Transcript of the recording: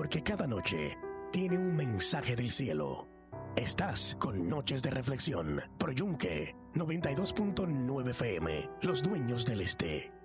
porque cada noche tiene un mensaje del cielo. Estás con Noches de Reflexión, por Yunque 92.9 FM, Los Dueños del Este.